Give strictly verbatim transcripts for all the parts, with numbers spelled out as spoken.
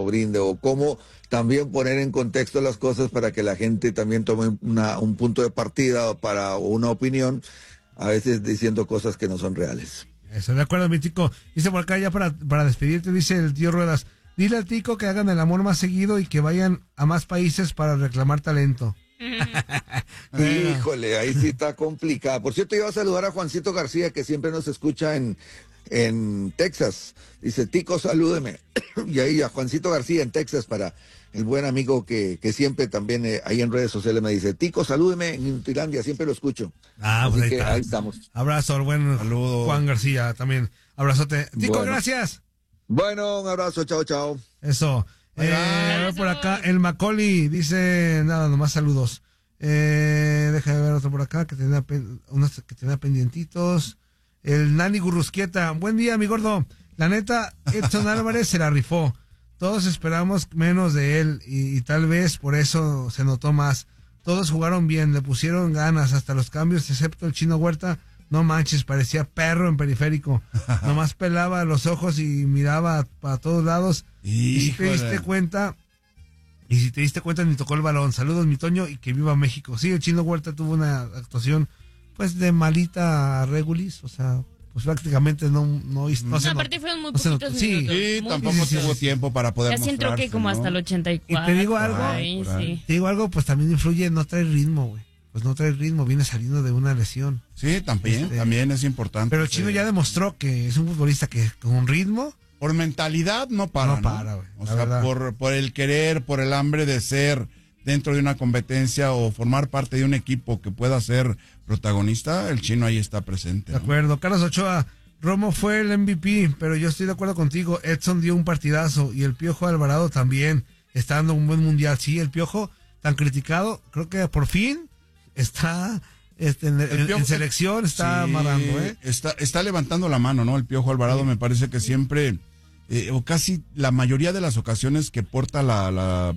brinde, o cómo también poner en contexto las cosas para que la gente también tome una, un punto de partida para o una opinión, a veces diciendo cosas que no son reales. Eso, de acuerdo, mi Tico. Dice por acá ya para, para despedirte, dice el tío Ruedas, dile al Tico que hagan el amor más seguido y que vayan a más países para reclamar talento. Híjole, ahí sí está complicado. Por cierto, iba a saludar a Juancito García, que siempre nos escucha en, en Texas. Dice, Tico, salúdeme. Y ahí a Juancito García en Texas, para el buen amigo que, que siempre también eh, ahí en redes sociales me dice, Tico, salúdeme en Inutilandia, siempre lo escucho. Ah, pues Así ahí, que está. ahí estamos. Abrazo al buen Saludos. Juan García también. Abrazote. Tico, Bueno. gracias. Bueno, un abrazo, chao, chao. Eso. Eh, a ver por acá, el Macaulay dice, nada, nomás saludos. Eh, déjame ver otro por acá que tenía, pen, unos que tenía pendientitos. El Nani Gurrusquieta, buen día, mi gordo. La neta, Edson Álvarez se la rifó. Todos esperamos menos de él y, y tal vez por eso se notó más. Todos jugaron bien, le pusieron ganas, hasta los cambios, excepto el Chino Huerta. No manches, parecía perro en periférico. Nomás pelaba los ojos y miraba para todos lados. Y si te diste cuenta, y si te diste cuenta ni tocó el balón. Saludos, mi Toño, y que viva México. Sí, el Chino Huerta tuvo una actuación pues de malita regulis, o sea, pues prácticamente no no hizo. No, no, aparte fueron muy no se poquitos notó. Sí, minutos. Sí, muy tampoco poquitos. tuvo tiempo para poder Casi entró mostrarse, que como ¿no? hasta el ochenta y cuatro. Y te digo algo, Ay, por ahí. sí. te digo algo, pues también influye, no trae ritmo, güey. Pues no trae ritmo, viene saliendo de una lesión. Sí, también, Este, también es importante. Pero el Chino Sí. ya demostró que es un futbolista que con ritmo. Por mentalidad no para, No para, güey, O la sea, verdad. por, por el querer, por el hambre de ser dentro de una competencia o formar parte de un equipo que pueda ser protagonista, el Chino ahí está presente. De ¿no? acuerdo. Carlos Ochoa, Romo fue el M V P, pero yo estoy de acuerdo contigo. Edson dio un partidazo y el Piojo Alvarado también está dando un buen mundial. Sí, el Piojo, tan criticado, creo que por fin está este, en, en- Piojo- en selección, está Sí, amarrando, ¿eh? Está, está levantando la mano, ¿no? El Piojo Alvarado me parece que siempre, eh, o casi la mayoría de las ocasiones que porta la, la,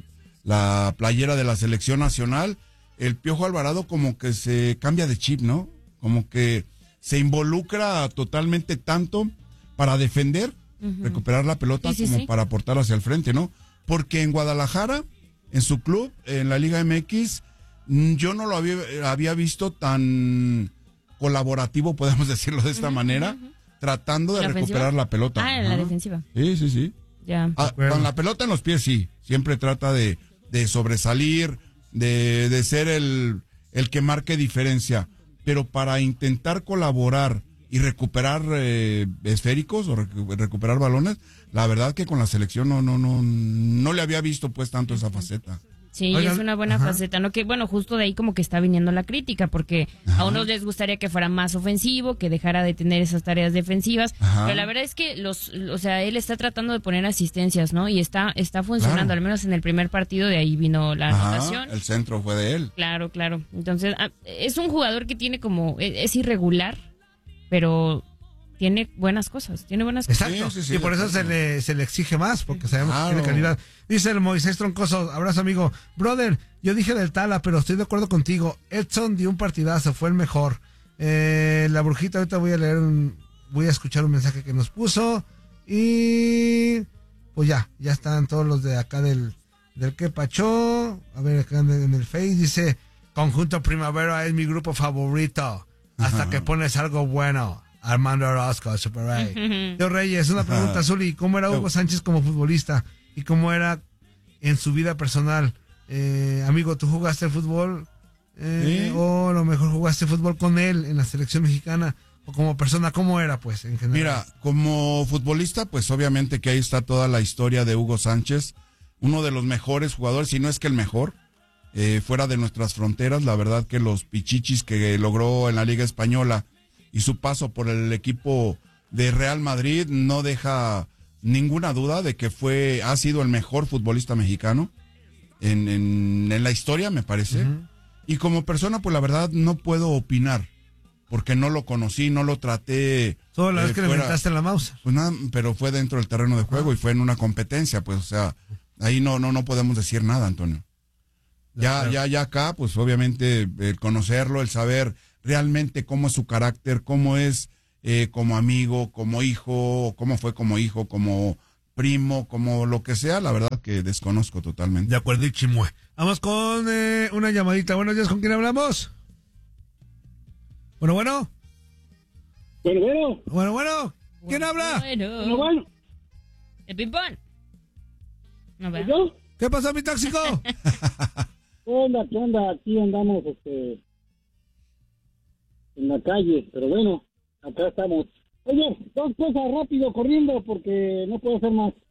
la playera de la selección nacional, el Piojo Alvarado como que se cambia de chip, ¿no? Como que se involucra totalmente tanto para defender, Ujú. recuperar la pelota, Sí, sí, como sí. para aportar hacia el frente, ¿no? Porque en Guadalajara, en su club, en la Liga M X, mm, yo no lo había, había visto tan colaborativo, podemos decirlo de esta Ujú, manera, ujú. tratando de ¿La recuperar ofensiva? la pelota. Ah, en la Ajá. defensiva. Sí, sí, sí. Ya. Ah, acuerdo. con la pelota en los pies, sí. Siempre trata de, de sobresalir, de, de ser el, el que marque diferencia. Pero para intentar colaborar y recuperar eh, esféricos o recu- recuperar balones, la verdad que con la selección no, no, no, no le había visto pues tanto esa faceta. Sí, Oigan, es una buena ajá. faceta, ¿no? Que bueno, justo de ahí como que está viniendo la crítica, porque Ajá. a unos les gustaría que fuera más ofensivo, que dejara de tener esas tareas defensivas, Ajá. pero la verdad es que los, o sea, él está tratando de poner asistencias, ¿no? Y está, está funcionando, Claro. al menos en el primer partido, de ahí vino la Ajá, anotación. el centro fue de él. Claro, claro. Entonces, ah, es un jugador que tiene como, e- es irregular, pero tiene buenas cosas, tiene buenas cosas. Exacto. Sí, sí, sí, y por de eso se acuerdo. le, se le exige más, porque sabemos Claro. que tiene calidad. Dice el Moisés Troncoso, abrazo amigo. Brother, yo dije del Tala, pero estoy de acuerdo contigo. Edson dio un partidazo, fue el mejor. Eh, la brujita, ahorita voy a leer un, voy a escuchar un mensaje que nos puso. Y pues ya, ya están todos los de acá del, del que pachó. A ver, acá en el, en el Face dice, Conjunto Primavera es mi grupo favorito. Hasta Ajá. que pones algo bueno. Armando Orozco, Super Ray. Tío Reyes, una pregunta, Zuli. ¿Cómo era Hugo Sánchez como futbolista? ¿Y cómo era en su vida personal? Eh, amigo, ¿tú jugaste fútbol? Eh, Sí. ¿O a lo mejor jugaste fútbol con él en la selección mexicana? ¿O como persona, cómo era, pues, en general? Mira, como futbolista, pues obviamente que ahí está toda la historia de Hugo Sánchez, uno de los mejores jugadores, si no es que el mejor, eh, fuera de nuestras fronteras. La verdad que los pichichis que logró en la Liga Española y su paso por el equipo de Real Madrid no deja ninguna duda de que fue, ha sido el mejor futbolista mexicano en, en, en la historia, me parece. Ujú. Y como persona, pues la verdad no puedo opinar, porque no lo conocí, no lo traté. Toda la eh, vez que le fuera- inventaste la mouse. Pues nada, pero fue dentro del terreno de juego y fue en una competencia, pues, o sea, ahí no, no, no podemos decir nada, Antonio. Ya, Claro. ya, ya acá, pues obviamente el conocerlo, el saber realmente cómo es su carácter, cómo es eh, como amigo, como hijo, cómo fue como hijo, como primo, como lo que sea, la verdad que que desconozco totalmente. De acuerdo, y chimue. Vamos con eh, una llamadita. Buenos días, ¿con quién hablamos? Bueno, bueno. Bueno, bueno. Bueno, bueno. ¿Quién habla? Bueno. Bueno, bueno. El ping-pong. No veo. ¿Yo? ¿Qué pasó, mi tóxico? ¿Qué onda? ¿Qué onda? Aquí andamos, este... en la calle, pero bueno, acá estamos. Oye, dos cosas rápido, corriendo, porque no puedo hacer más.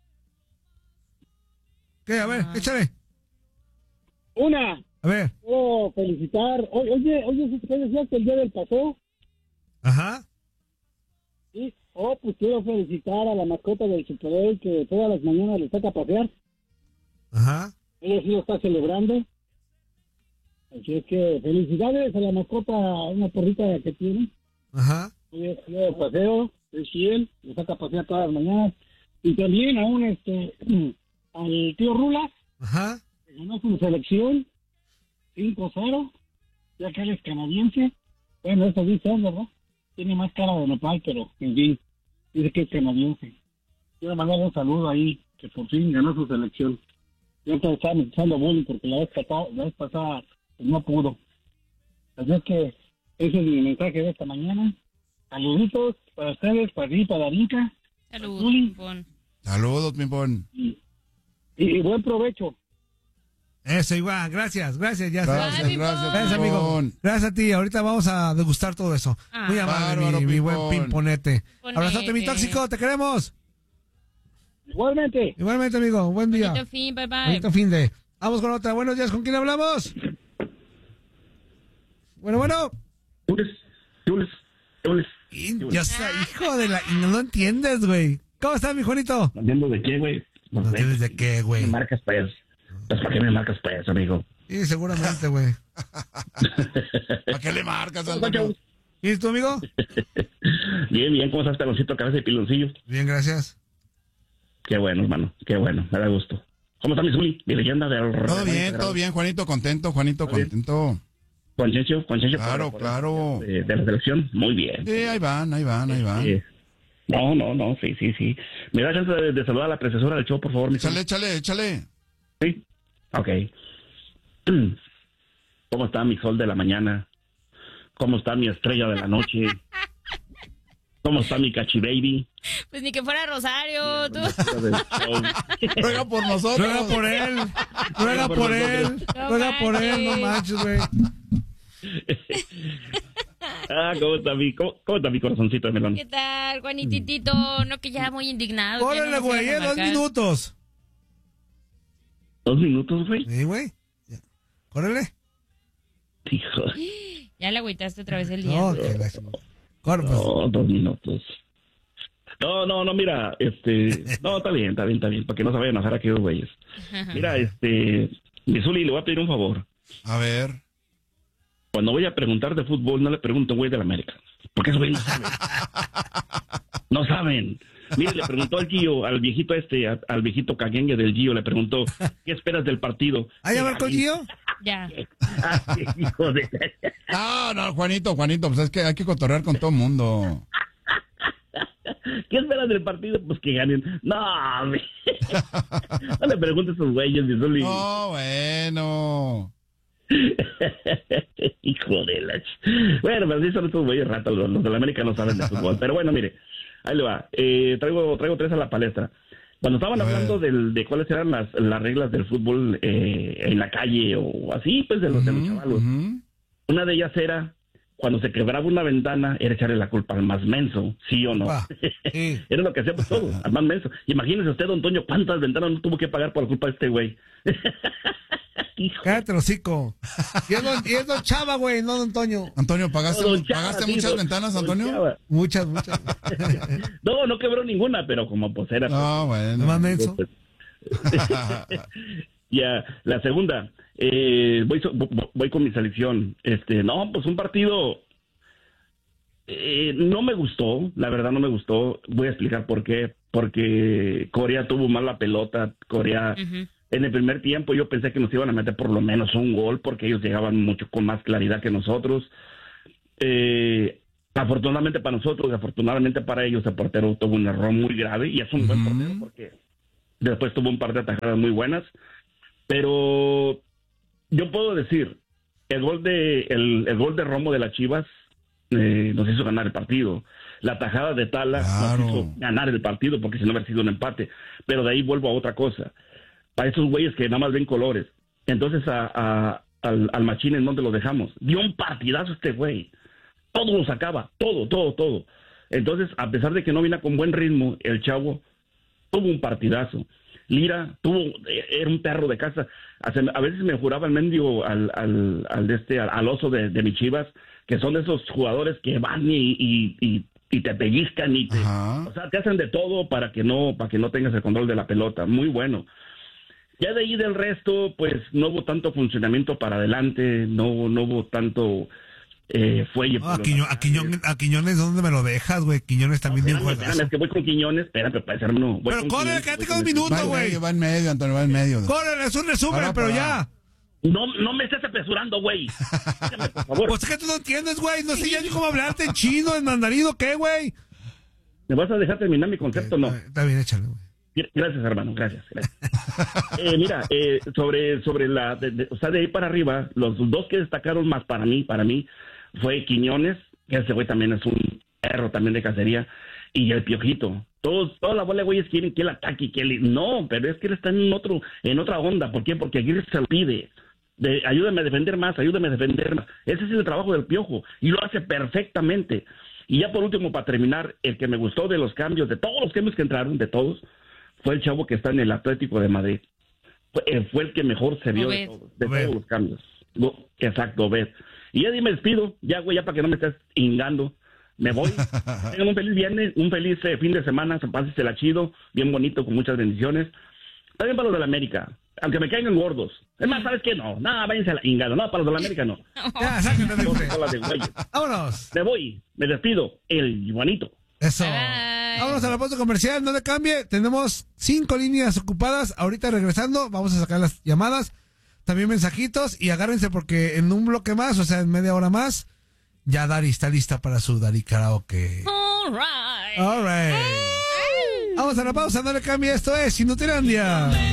¿Qué? A ver, Ah. échale. Una, A ver. quiero felicitar. O- Oye, oye, ¿qué decías que el día del paseo? Ajá. Sí. Oh, pues quiero felicitar a la mascota del Super Bowl que todas las mañanas le saca a pasear. Ajá. Ella sí lo está celebrando. Así es que felicidades a la mascota, una porrita que tiene. Ajá. Ella sí de paseo, es fiel, le saca a pasear todas las mañanas. Y también a un, este, al tío Rula, Ajá. que ganó su selección cinco cero, ya que él es canadiense. Bueno, eso dice él, ¿verdad? Tiene más cara de nopal, pero en fin, dice que es canadiense. Quiero mandarle un saludo ahí, que por fin ganó su selección. Yo estaba echando bullying porque la vez pasada, la vez pasada pues no pudo. Así es que ese es mi mensaje de esta mañana. Saluditos para ustedes, para ti, para Darinka. Saludos, Uli. ping-pong. Saludos, Pimpón. Y, y buen provecho. Eso, igual. Gracias, gracias. Ya Gracias, sabes. Ay, gracias, Gracias, amigo. Pimpón. Gracias a ti. Ahorita vamos a degustar todo eso. Ah. Muy amable, Bárbaro, mi, mi buen Pimpón. pimponete. Ponete. Abrazote, mi tóxico. Te queremos. Igualmente. Igualmente, amigo. Buen día. Bonito fin, bye bye. Bonito fin de. Vamos con otra. Buenos días. ¿Con quién hablamos? Bueno, bueno. Jules, Jules, Jules. Y- Ya está, hijo de la... y no lo entiendes, güey. ¿Cómo estás, mi Juanito? ¿No entiendo de qué, güey? No sé. entiendes de qué, Me güey. marcas, pues. Pues, ¿para qué me marcas, pues, amigo? Sí, seguramente, güey. ¿Para qué le marcas, Juancho. Antonio? ¿Y tu amigo? Bien, bien, ¿cómo estás, peloncito, cabeza y piloncillo? Bien, gracias. Qué bueno, hermano, qué bueno, me da gusto. ¿Cómo está mi Zuli? Mi leyenda del... Todo bien, todo bien, Juanito, contento, Juanito, Todo bien. contento. Conchencio, Conchencio. Claro, por- por- claro. De, de la selección, muy bien. Sí, ahí van, ahí van, ahí van. Eh, no, no, no, sí, sí, sí. ¿Me da chance de, de saludar a la precesora del show, por favor, mi Zuli? Échale, échale, échale. Sí, ok. ¿Cómo está mi sol de la mañana? ¿Cómo está mi estrella de la noche? ¿Cómo está mi cachi baby? Pues ni que fuera Rosario, tú. Ruega por nosotros. Ruega por él. Ruega por él. No Ruega por él. No manches. manches, güey. Ah, ¿cómo está mi, cómo, cómo está mi corazoncito de melón? ¿Qué tal, Juanititito? No, que ya muy indignado. que ya Órale, no nos güey. ibas a eh, Dos marcar. minutos. ¿Dos minutos, güey? Sí, güey. Ya. Córrele. Hijo, Ya le agüitaste otra vez el día. No, que la... Corre, pues. no, dos minutos. No, no, no, mira, este... No, está bien, está bien, está bien, para que no se vayan a enojar aquellos güeyes. Mira, este... Mi Zuli, le voy a pedir un favor. A ver. Cuando voy a preguntar de fútbol, no le pregunto a un güey de la América. Porque esos güeyes no saben. No saben. Mire, le preguntó al Gio, al viejito este, a- al viejito caguengue del Gio, le preguntó, ¿qué esperas del partido? ¿Hay a ver con Gio? Ya. Ay, hijo de... No, no, Juanito, Juanito, pues es que hay que cotorrear con todo mundo. ¿Qué esperas del partido? Pues que ganen. No, hombre. No le preguntes a esos güeyes, mi Zuli. No, bueno. Hijo de la... ch- Bueno, pero sí son estos güeyes ratas, los, los de la América no saben de fútbol. Pero bueno, mire, ahí le va. Eh, traigo, traigo tres a la palestra. Cuando estaban A ver. hablando del, de cuáles eran las, las reglas del fútbol eh, en la calle o así, pues de los, de los Ujú, chavalos. ujú. Una de ellas era, cuando se quebraba una ventana, era echarle la culpa al más menso, ¿sí o no? Pa, sí. Era lo que hacíamos todos, al más menso. Imagínese usted, don Toño, cuántas ventanas no tuvo que pagar por la culpa de este güey. Hijo. Cállate, hocico. Y es don, y es don Chava, güey, no don Antonio. Antonio, ¿pagaste, Don Chava, ¿pagaste sí, muchas don- ventanas, don Antonio? Chava. Muchas, muchas. No, no quebró ninguna, pero como pues era... No, Más bueno. menso. pues, ya, la segunda, eh, voy, so- vo- voy con mi selección. Este, no, pues un partido eh, no me gustó, la verdad no me gustó. Voy a explicar por qué. Porque Corea tuvo mal la pelota. Corea, Ujú. en el primer tiempo yo pensé que nos iban a meter por lo menos un gol porque ellos llegaban mucho con más claridad que nosotros. Eh, afortunadamente para nosotros, afortunadamente para ellos, el portero tuvo un error muy grave y es un buen Ujú. portero porque Después tuvo un par de atajadas muy buenas. Pero yo puedo decir, el gol de, el, el gol de Romo de las Chivas eh, nos hizo ganar el partido. La tajada de Tala Claro. nos hizo ganar el partido, porque si no hubiera sido un empate. Pero de ahí vuelvo a otra cosa. Para esos güeyes que nada más ven colores. Entonces a, a, al, al Machín, ¿en dónde lo dejamos? Dio un partidazo este güey. Todo lo sacaba, todo, todo, todo. Entonces, a pesar de que no vino con buen ritmo, el chavo tuvo un partidazo. Lira tuvo, era un perro de casa. A veces me juraba el mendigo al, al, al, de este, al, al oso de, de mis Chivas, que son de esos jugadores que van y, y, y, y te pellizcan y te, Ajá. o sea, te hacen de todo para que no, para que no tengas el control de la pelota. Muy bueno. Ya de ahí del resto, pues no hubo tanto funcionamiento para adelante, no, no hubo tanto eh, fuelle. No, a, Quiño- a, Quiñones, a Quiñones, ¿dónde me lo dejas, güey? Quiñones también bien Espérame, juega. espérame, es que voy con Quiñones, espérame, pues hermano. voy Pero con corre, Quiñones, quédate voy con con un el- minuto, Va en güey. medio, va en medio, Antonio, va en medio. Corre, es un resumen, Para, pero para. ya. No, no me estés apresurando, güey. Déjame, por favor. Pues es que tú no entiendes, güey. No sé ya ni cómo hablarte en chino, en mandarín o qué, güey. ¿Me vas a dejar terminar mi concepto o no? Está bien, échale, güey. Gracias, hermano, gracias. gracias. eh, mira, eh, sobre, sobre la, de, de, o sea, de ahí para arriba, los dos que destacaron más para mí, para mí, fue Quiñones, que ese güey también es un perro también de cacería, y el Piojito. Todos, toda la bola de güeyes quieren que él ataque y que él, no, pero es que él está en otro, en otra onda. ¿Por qué? Porque Aguirre se lo pide. De, ayúdame a defender más, ayúdame a defender más. Ese es el trabajo del Piojo, y lo hace perfectamente. Y ya por último, para terminar, el que me gustó de los cambios, de todos los cambios que entraron, de todos, fue el chavo que está en el Atlético de Madrid. Fue, eh, fue el que mejor se vio de, Obed. todos, de Obed. todos los cambios. No, exacto, Obed. Y ya me despido, ya güey, ya para que no me estés ingando. Me voy. Tengan un feliz viernes, un feliz eh, fin de semana, pásensela chido, bien bonito, con muchas bendiciones. También para los de la América, aunque me caigan gordos. Es más, ¿sabes qué? No, nada, váyanse a la ingada. No, para los de la América no. Ya, sáquenme de Dos usted. bolas de güeyes. Vámonos. Me voy, me despido, el Juanito. Eso. Bye. Vámonos a la pausa comercial, no le cambie. Tenemos cinco líneas ocupadas. Ahorita regresando, vamos a sacar las llamadas. También mensajitos. Y agárrense porque en un bloque más, o sea, en media hora más, ya Dari está lista para su Dari Karaoke. All right. All right. Vamos a la pausa, no le cambie. Esto es Inutilandia.